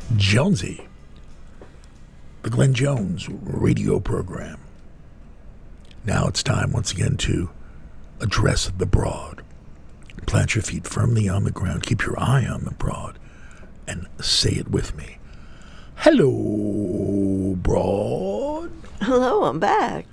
Jonesy, the Glenn Jones radio program. Now it's time once again to address the broad. Plant your feet firmly on the ground. Keep your eye on the broad. And say it with me. Hello, broad. Hello, I'm back.